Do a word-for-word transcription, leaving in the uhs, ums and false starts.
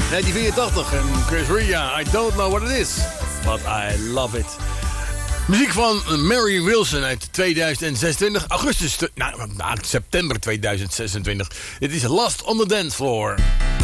negentien vierentachtig en Chris Ria, I don't know what it is, but I love it. Muziek van Mary Wilson uit tweeduizend zesentwintig, augustus, nou, september tweeduizend zesentwintig. Dit is Last on the Dance Floor.